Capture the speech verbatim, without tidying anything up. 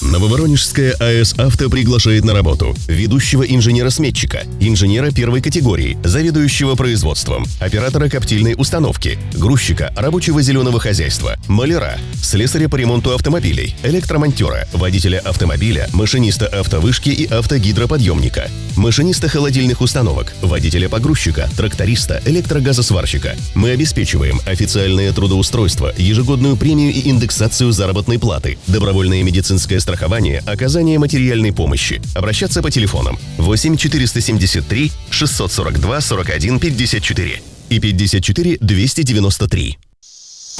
Нововоронежская АЭС «Авто» приглашает на работу ведущего инженера-сметчика, инженера первой категории, заведующего производством, оператора коптильной установки, грузчика рабочего зеленого хозяйства, маляра, слесаря по ремонту автомобилей, электромонтера, водителя автомобиля, машиниста автовышки и автогидроподъемника, машиниста холодильных установок, водителя погрузчика, тракториста, электрогазосварщика. Мы обеспечиваем официальное трудоустройство, ежегодную премию и индексацию заработной платы, добровольное медицинское страхование, оказание материальной помощи. Обращаться по телефонам восемь четыреста семьдесят три шестьсот сорок два сорок один пятьдесят четыре и пятьдесят четыре двести девяносто три.